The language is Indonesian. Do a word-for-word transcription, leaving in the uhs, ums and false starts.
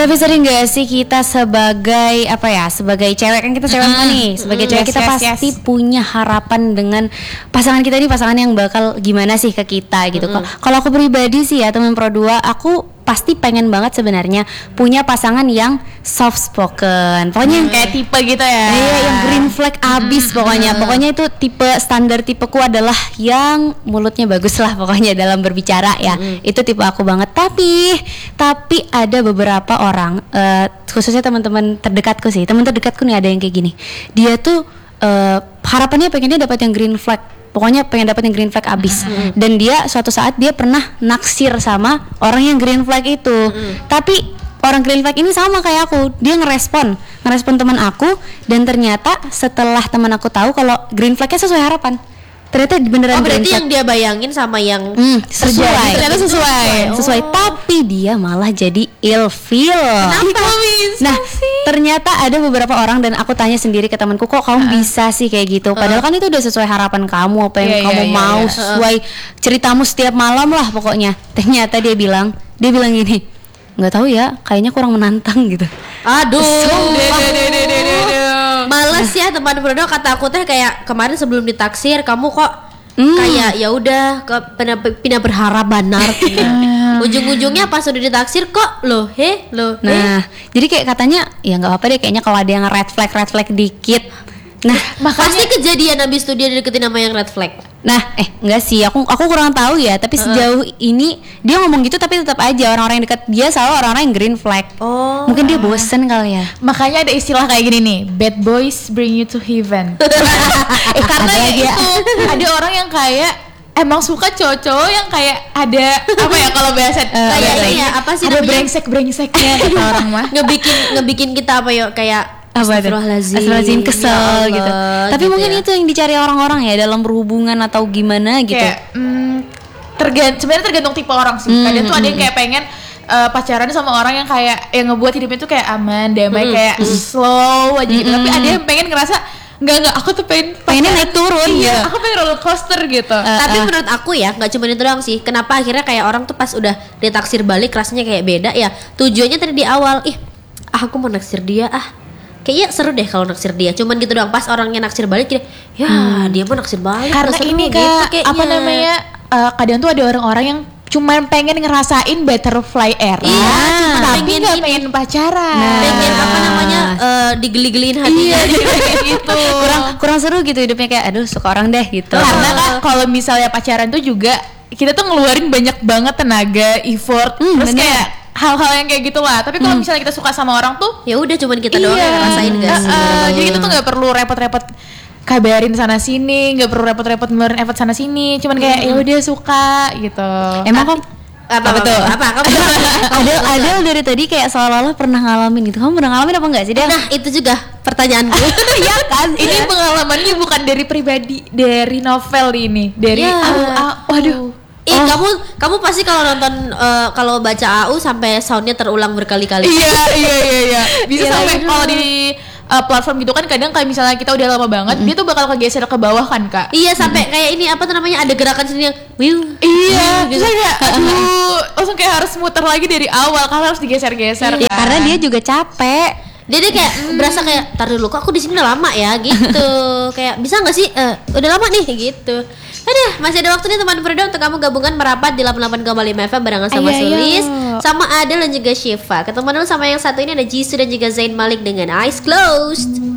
Tapi sering gak sih kita sebagai apa ya, sebagai cewek kan kita cewek mm-hmm. kan nih, sebagai mm-hmm. cewek yes, kita yes, pasti yes. punya harapan dengan pasangan kita ini, pasangan yang bakal gimana sih ke kita gitu. Mm-hmm. Kalau aku pribadi sih ya teman Pro dua, aku pasti pengen banget sebenarnya punya pasangan yang soft spoken. Pokoknya hmm. yang kayak tipe gitu ya. Iya, yang green flag abis hmm. pokoknya. Pokoknya itu tipe standar tipeku adalah yang mulutnya bagus lah pokoknya dalam berbicara ya. Hmm. Itu tipe aku banget. Tapi tapi ada beberapa orang uh, khususnya teman-teman terdekatku sih. Teman terdekatku nih ada yang kayak gini. Dia tuh uh, harapannya pengennya dapat yang green flag. Pokoknya pengen dapetin green flag abis. Mm-hmm. Dan dia suatu saat dia pernah naksir sama orang yang green flag itu. Mm-hmm. Tapi orang green flag ini sama kayak aku, dia ngerespon ngerespon teman aku, dan ternyata setelah teman aku tahu kalau green flagnya sesuai harapan, ternyata beneran. Oh, berarti yang dia bayangin sama yang hmm, sesuai. Ternyata sesuai. Sesuai. Oh. sesuai. Tapi dia malah jadi ilfeel. Kenapa? Nah, ternyata ada beberapa orang, dan aku tanya sendiri ke temanku, kok kamu uh. bisa sih kayak gitu? Padahal uh. kan itu udah sesuai harapan kamu, apa yang yeah, kamu yeah, mau, yeah, yeah. sesuai ceritamu setiap malam lah pokoknya. Ternyata dia bilang, dia bilang gini, nggak tahu ya, kayaknya kurang menantang gitu. Aduh. So, males ya teman berdua, kata aku teh kayak kemarin sebelum ditaksir kamu kok hmm. kayak ya udah pindah, pindah berharap benar. Ujung-ujungnya pas udah ditaksir kok loh he loh. Nah, he. Jadi kayak katanya ya nggak apa-apa deh, kayaknya kalau ada yang red flag red flag dikit. Nah, makanya, pasti kejadian abis itu dia deketin sama yang red flag. Nah, eh enggak sih, aku aku kurang tahu ya. Tapi sejauh uh. ini dia ngomong gitu, tapi tetap aja orang-orang yang dekat dia selalu orang-orang yang green flag. Oh. Mungkin dia bosen kali ya. Makanya ada istilah kayak gini nih, bad boys bring you to heaven. eh, karena ada ya itu ada orang yang kayak emang suka cowok-cowok yang kayak ada apa ya kalau bahasa uh, kayak ya apa sih ada brengsek-brengseknya kata orang mah. Ngebikin ngebikin kita apa ya kayak Astagfirullahaladzim, Astagfirullahaladzim kesel ya gitu. Tapi gitu mungkin ya. Itu yang dicari orang-orang ya dalam berhubungan atau gimana gitu. Kayak mm, tergant sebenarnya tergantung tipe orang sih. Hmm, Kadang tuh hmm, ada yang kayak pengen uh, pacaran sama orang yang kayak yang ngebuat hidupnya tuh kayak aman, damai, hmm, kayak hmm. slow aja gitu. Hmm, Tapi ada yang pengen ngerasa enggak enggak aku tuh pengen pengennya naik turun. Iya, aku pengen roller coaster gitu. Uh, Tapi uh. menurut aku ya, enggak cuma itu doang sih. Kenapa akhirnya kayak orang tuh pas udah ditaksir balik rasanya kayak beda ya. Tujuannya tadi di awal, ih, ah, aku mau naksir dia ah. Kayaknya seru deh kalau naksir dia. Cuman gitu doang, pas orangnya naksir balik dia, ya hmm. dia mau naksir balik. Karena ini kak, gitu, apa namanya, uh, kadang tuh ada orang-orang yang cuman pengen ngerasain butterfly era, iya, tapi nggak pengen pacaran. Nah. Pengen apa namanya, uh, digeli-geliin hatinya. Iya, gitu. kurang kurang seru gitu hidupnya, kayak aduh suka orang deh gitu. Karena kan kalau misalnya pacaran tuh juga kita tuh ngeluarin banyak banget tenaga, effort, hmm, terus bener. Kayak hal-hal yang kayak gitu lah. Tapi kalau hmm. misalnya kita suka sama orang tuh, ya udah cuman kita doang yang ngerasain guys. Uh, uh, jadi kita tuh nggak perlu repot-repot kabarin sana sini, nggak perlu repot-repot ngeluarin effort sana sini. Cuman kayak hmm. ya udah suka gitu. Emang kok apa, apa betul? Apa? Kamu ada ada dari tadi kayak seolah-olah pernah ngalamin gitu. Kamu pernah ngalamin apa enggak sih dia? Nah itu juga pertanyaanku. Ya kan? Ini pengalamannya bukan dari pribadi, dari novel ini, dari ya. aku, aku, waduh. Ih, oh. kamu kamu pasti kalau nonton uh, kalau baca A U sampai soundnya terulang berkali-kali. Iya iya iya iya. Bisa sampai kalau di uh, platform gitu kan kadang kayak misalnya kita udah lama banget, mm-hmm. dia tuh bakal kegeser ke bawah kan kak. Iya sampai mm-hmm. kayak ini apa namanya ada gerakan sini yang wiu. Iya. Gitu. Terus kayak aduh langsung kayak harus muter lagi dari awal karena harus digeser-geser. Iya, kan? Karena dia juga capek. Dia dia kayak mm. berasa kayak tar dulu kok aku di sini udah lama ya gitu. Kayak bisa nggak sih uh, udah lama nih gitu. Aduh, masih ada waktu nih teman Fredo untuk kamu gabungan merapat di delapan puluh delapan koma lima F M barengan sama Ayo, Sulis, sama Adel dan juga Shiva. Ketemu dulu sama yang satu ini ada Jisoo dan juga Zayn Malik dengan Eyes Closed.